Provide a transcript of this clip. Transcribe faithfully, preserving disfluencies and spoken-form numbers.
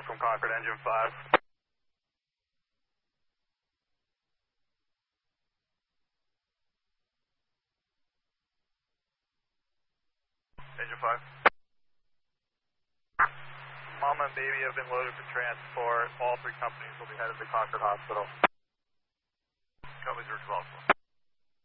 confirm from Concord, engine five. Engine five. Mama and baby have been loaded for transport. All three companies will be headed to Concord Hospital. Companies are twelve.